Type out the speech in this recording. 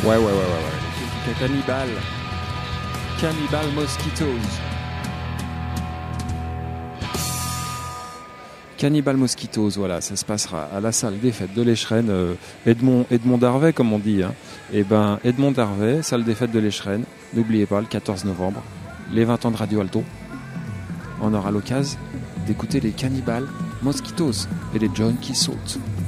Ouais. Cannibal Mosquitoes. Cannibal Mosquitoes, voilà, ça se passera à la salle des fêtes de l'Écheren, Edmond Darvet, comme on dit. Hein. Et ben, Edmond Darvet, salle des fêtes de l'Écheren, n'oubliez pas, le 14 novembre, les 20 ans de Radio Alto. On aura l'occasion d'écouter les Cannibal Mosquitoes et les John qui sautent.